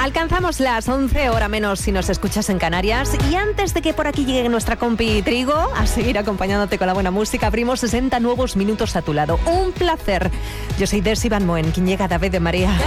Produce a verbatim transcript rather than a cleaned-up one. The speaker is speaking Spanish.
Alcanzamos las once, hora menos si nos escuchas en Canarias. Y antes de que por aquí llegue nuestra compi Trigo a seguir acompañándote con la buena música, abrimos sesenta nuevos minutos a tu lado. Un placer. Yo soy Desi Van Moen, quien llega David de María.